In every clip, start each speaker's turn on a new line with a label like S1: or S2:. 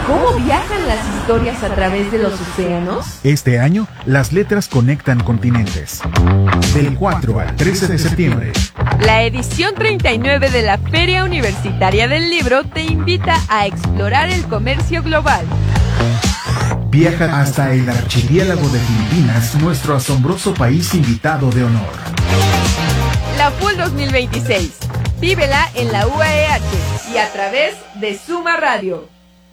S1: ¿Cómo viajan las historias a través de los océanos?
S2: Este año, las letras conectan continentes. Del 4 al 13 de septiembre.
S1: La edición 39 de la Feria Universitaria del Libro te invita a explorar el comercio global.
S2: Viaja hasta el archipiélago de Filipinas, nuestro asombroso país invitado de honor.
S1: La FUL 2026. Vívela en la UAEH y a través de Suma Radio.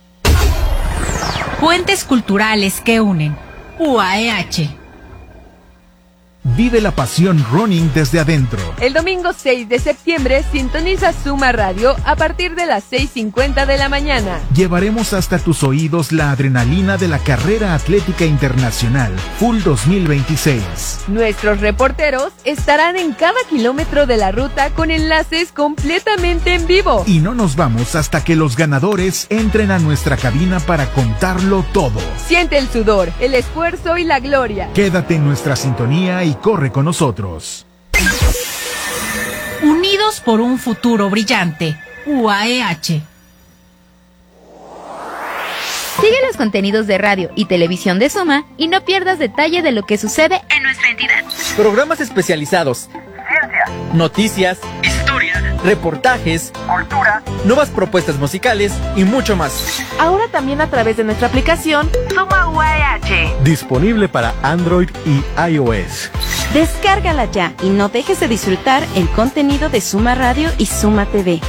S3: Puentes culturales que unen. UAEH.
S2: Vive la pasión running desde adentro.
S1: El domingo 6 de septiembre sintoniza Suma Radio a partir de las 6:50 de la mañana.
S2: Llevaremos hasta tus oídos la adrenalina de la carrera atlética internacional FUL 2026.
S1: Nuestros reporteros estarán en cada kilómetro de la ruta con enlaces completamente en vivo.
S2: Y no nos vamos hasta que los ganadores entren a nuestra cabina para contarlo todo.
S1: Siente el sudor, el esfuerzo y la gloria.
S2: Quédate en nuestra sintonía y corre con nosotros.
S3: Unidos por un futuro brillante. UAEH.
S4: Sigue los contenidos de radio y televisión de Suma y no pierdas detalle de lo que sucede en nuestra entidad.
S5: Programas especializados, ciencia, noticias, historia, reportajes, cultura, nuevas propuestas musicales y mucho más.
S1: Ahora también a través de nuestra aplicación Suma UAEH.
S6: Disponible para Android y iOS.
S7: Descárgala ya y no dejes de disfrutar el contenido de Suma Radio y Suma TV.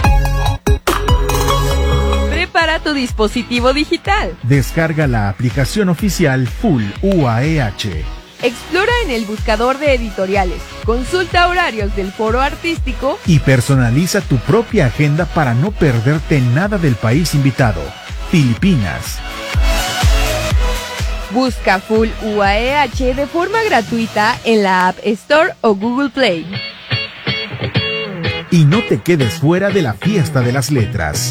S1: Prepara tu dispositivo digital.
S2: Descarga la aplicación oficial FUL UAEH.
S1: Explora en el buscador de editoriales, consulta horarios del foro artístico
S2: y personaliza tu propia agenda para no perderte nada del país invitado, Filipinas.
S1: Busca FUL UAEH de forma gratuita en la App Store o Google Play.
S2: Y no te quedes fuera de la fiesta de las letras.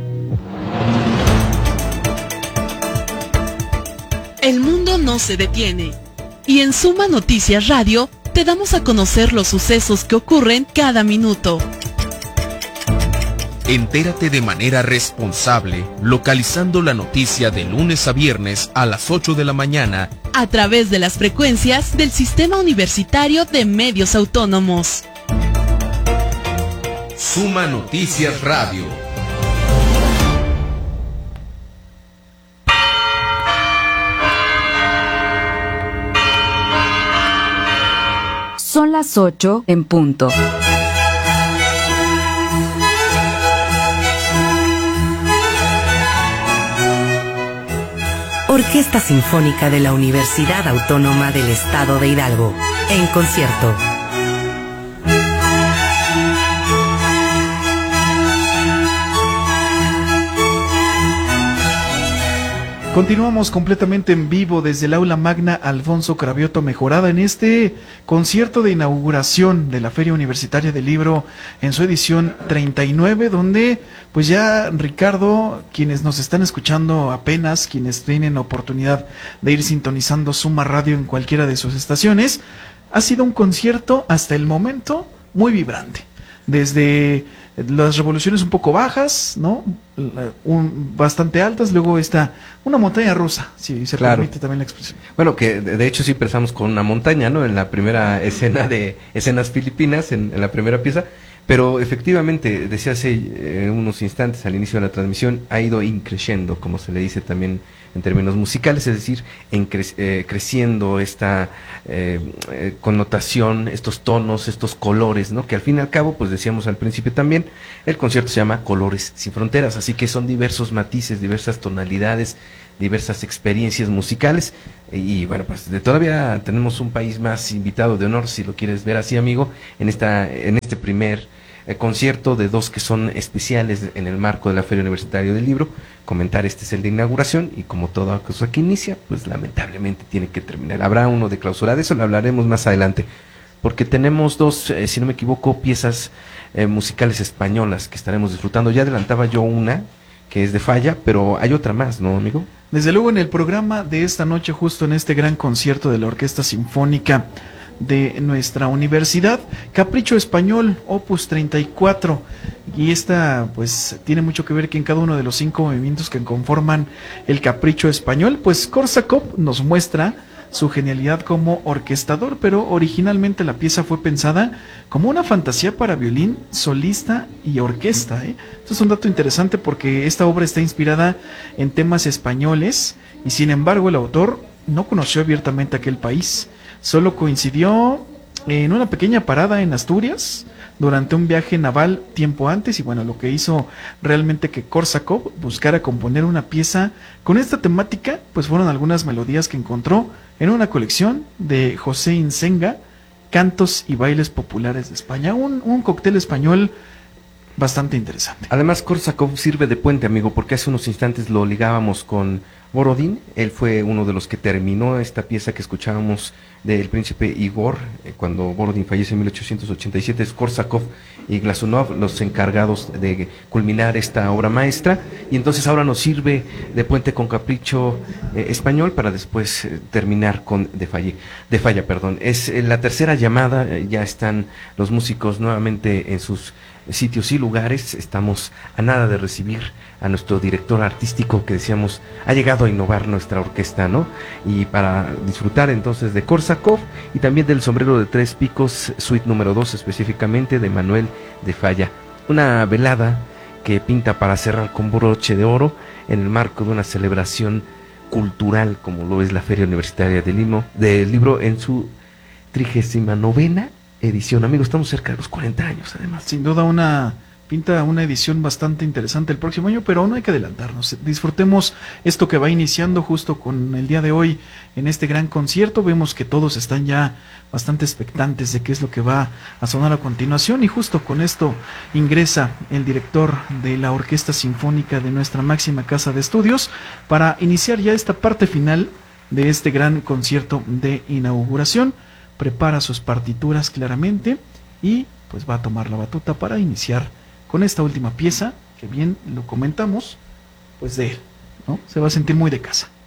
S8: El mundo no se detiene. Y en Suma Noticias Radio te damos a conocer los sucesos que ocurren cada minuto.
S9: Entérate de manera responsable, localizando la noticia de lunes a viernes a las 8 de la mañana
S8: a través de las frecuencias del Sistema Universitario de Medios Autónomos.
S9: Suma Noticias Radio.
S10: Son las 8 en punto.
S11: Orquesta Sinfónica de la Universidad Autónoma del Estado de Hidalgo, en concierto.
S12: Continuamos completamente en vivo desde el Aula Magna Alfonso Cravioto Mejorada en este concierto de inauguración de la Feria Universitaria del Libro en su edición 39, donde pues ya Ricardo, quienes nos están escuchando apenas, quienes tienen oportunidad de ir sintonizando Suma Radio en cualquiera de sus estaciones, ha sido un concierto hasta el momento muy vibrante. Desde las revoluciones un poco bajas, ¿no? Bastante altas, luego está una montaña rusa, si se permite también la expresión.
S13: Bueno, que de hecho sí empezamos con una montaña, ¿no? En la primera escena de escenas filipinas, en la primera pieza, pero efectivamente, decía hace unos instantes al inicio de la transmisión, ha ido increciendo, como se le dice también en términos musicales, es decir, creciendo esta connotación, estos tonos, estos colores, ¿no? Que al fin y al cabo, pues decíamos al principio también, el concierto se llama Colores sin Fronteras, así que son diversos matices, diversas tonalidades, diversas experiencias musicales, y bueno, pues todavía tenemos un país más invitado de honor, si lo quieres ver así, amigo, en este primer concierto de dos que son especiales en el marco de la Feria Universitaria del Libro. Comentar, este es el de inauguración, y como toda cosa que inicia, pues lamentablemente tiene que terminar. Habrá uno de clausura, de eso lo hablaremos más adelante, porque tenemos dos, si no me equivoco, piezas musicales españolas que estaremos disfrutando. Ya adelantaba yo una, que es de Falla, pero hay otra más, ¿no, amigo?
S12: Desde luego, en el programa de esta noche, justo en este gran concierto de la Orquesta Sinfónica de nuestra universidad. Capricho Español, opus 34. Y esta pues tiene mucho que ver que en cada uno de los 5 movimientos que conforman el Capricho Español, pues Korsakov nos muestra su genialidad como orquestador, pero originalmente la pieza fue pensada como una fantasía para violín, solista y orquesta. Esto es un dato interesante porque esta obra está inspirada en temas españoles y sin embargo el autor no conoció abiertamente aquel país, solo coincidió en una pequeña parada en Asturias durante un viaje naval tiempo antes, y bueno, lo que hizo realmente que Korsakov buscara componer una pieza con esta temática, pues fueron algunas melodías que encontró en una colección de José Insenga, Cantos y Bailes Populares de España, un cóctel español bastante interesante.
S13: Además, Korsakov sirve de puente, amigo, porque hace unos instantes lo ligábamos con Borodín. Él fue uno de los que terminó esta pieza que escuchábamos del príncipe Igor, cuando Borodín fallece en 1887. Es Korsakov y Glazunov los encargados de culminar esta obra maestra, y entonces ahora nos sirve de puente con Capricho Español para después terminar con de Falla. Es la tercera llamada, ya están los músicos nuevamente en sus sitios y lugares. Estamos a nada de recibir a nuestro director artístico, que decíamos ha llegado a innovar nuestra orquesta, ¿no? Y para disfrutar entonces de Korsakov y también del Sombrero de Tres Picos, suite número 2 específicamente, de Manuel de Falla. Una velada que pinta para cerrar con broche de oro en el marco de una celebración cultural como lo es la Feria Universitaria del Libro en su 39ª edición. Amigos, estamos cerca de los 40 años además.
S12: Sin duda pinta una edición bastante interesante el próximo año, pero no hay que adelantarnos. Disfrutemos esto que va iniciando justo con el día de hoy en este gran concierto. Vemos que todos están ya bastante expectantes de qué es lo que va a sonar a continuación, y justo con esto ingresa el director de la Orquesta Sinfónica de nuestra máxima casa de estudios para iniciar ya esta parte final de este gran concierto de inauguración. Prepara sus partituras claramente y pues va a tomar la batuta para iniciar con esta última pieza, que bien lo comentamos, pues de él, ¿no? Se va a sentir muy de casa.